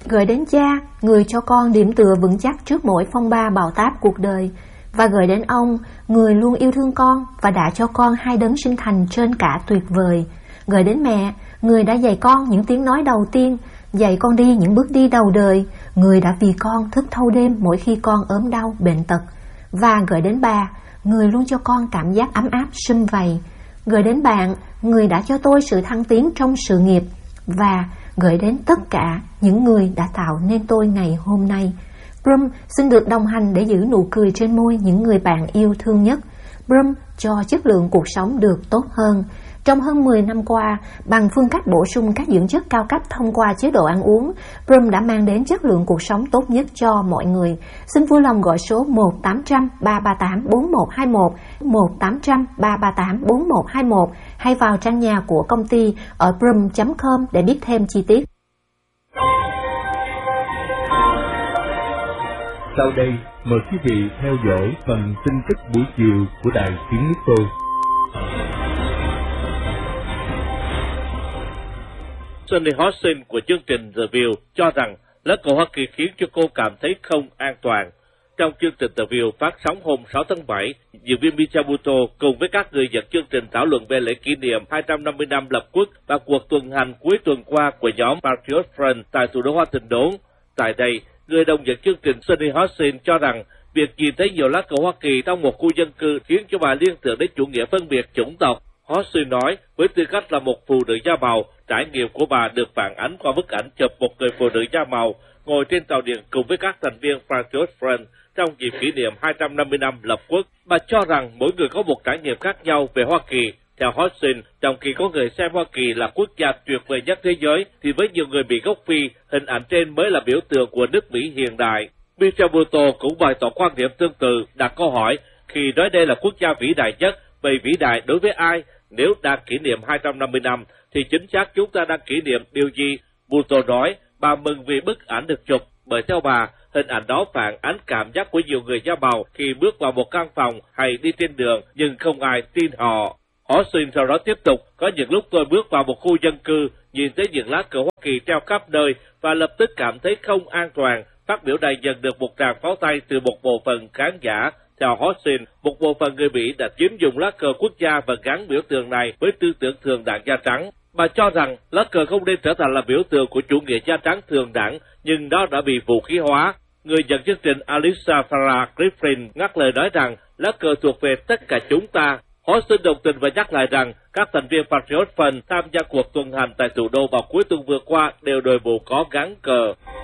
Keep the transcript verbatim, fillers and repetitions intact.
Gửi đến cha, người cho con điểm tựa vững chắc trước mỗi phong ba bão táp cuộc đời. Và gửi đến ông, người luôn yêu thương con và đã cho con hai đấng sinh thành trên cả tuyệt vời. Gửi đến mẹ, người đã dạy con những tiếng nói đầu tiên, dạy con đi những bước đi đầu đời, người đã vì con thức thâu đêm mỗi khi con ốm đau, bệnh tật. Và gửi đến bà, người luôn cho con cảm giác ấm áp sum vầy. Gửi đến bạn, người đã cho tôi sự thăng tiến trong sự nghiệp. Và gửi đến tất cả những người đã tạo nên tôi ngày hôm nay. Brum xin được đồng hành để giữ nụ cười trên môi những người bạn yêu thương nhất. Brum cho chất lượng cuộc sống được tốt hơn. Trong hơn mười năm qua, bằng phương cách bổ sung các dưỡng chất cao cấp thông qua chế độ ăn uống, Brum đã mang đến chất lượng cuộc sống tốt nhất cho mọi người. Xin vui lòng gọi số một tám trăm ba ba tám bốn một hai một, một tám trăm ba ba tám bốn một hai một hay vào trang nhà của công ty ở brum chấm com để biết thêm chi tiết. Sau đây, mời quý vị theo dõi phần tin tức buổi chiều của Đài Tiếng Nước Tôi. Sunny Hostin của chương trình The View cho rằng lá cờ Hoa Kỳ khiến cho cô cảm thấy không an toàn. Trong chương trình The View phát sóng hôm sáu tháng bảy, diễn viên Michabuto cùng với các người dẫn chương trình thảo luận về lễ kỷ niệm hai trăm năm mươi năm lập quốc và cuộc tuần hành cuối tuần qua của nhóm Patriot Front tại thủ đô Washington. Tại đây, người đồng dẫn chương trình Sunny Hostin cho rằng việc nhìn thấy nhiều lá cờ Hoa Kỳ trong một khu dân cư khiến cho bà liên tưởng đến chủ nghĩa phân biệt chủng tộc. Hostin nói, với tư cách là một phụ nữ da màu, trải nghiệm của bà được phản ánh qua bức ảnh chụp một người phụ nữ da màu ngồi trên tàu điện cùng với các thành viên Patriot Front trong dịp kỷ niệm hai trăm năm mươi năm lập quốc. Bà cho rằng mỗi người có một trải nghiệm khác nhau về Hoa Kỳ. Theo Hostin, trong khi có người xem Hoa Kỳ là quốc gia tuyệt vời nhất thế giới, thì với nhiều người bị gốc Phi, hình ảnh trên mới là biểu tượng của nước Mỹ hiện đại. Michabuto cũng bày tỏ quan điểm tương tự, đặt câu hỏi, khi nói đây là quốc gia vĩ đại nhất, vậy vĩ đại đối với ai? Nếu đang kỷ niệm hai trăm năm mươi năm, thì chính xác chúng ta đang kỷ niệm điều gì? Buto nói, bà mừng vì bức ảnh được chụp, bởi theo bà, hình ảnh đó phản ánh cảm giác của nhiều người da màu khi bước vào một căn phòng hay đi trên đường, nhưng không ai tin họ. Hostin sau đó tiếp tục, có những lúc tôi bước vào một khu dân cư, nhìn thấy những lá cờ Hoa Kỳ treo khắp nơi và lập tức cảm thấy không an toàn. Phát biểu này nhận được một tràng pháo tay từ một bộ phận khán giả. Theo Hostin, một bộ phận người Mỹ đã chiếm dụng lá cờ quốc gia và gắn biểu tượng này với tư tưởng thường đảng da trắng. Bà cho rằng lá cờ không nên trở thành là biểu tượng của chủ nghĩa da trắng thường đảng, nhưng nó đã bị vũ khí hóa. Người dẫn chương trình Alyssa Farah Griffin ngắt lời nói rằng lá cờ thuộc về tất cả chúng ta. Hostin đồng tình và nhắc lại rằng các thành viên Patriot Front tham gia cuộc tuần hành tại thủ đô vào cuối tuần vừa qua đều đội mũ có gắn cờ.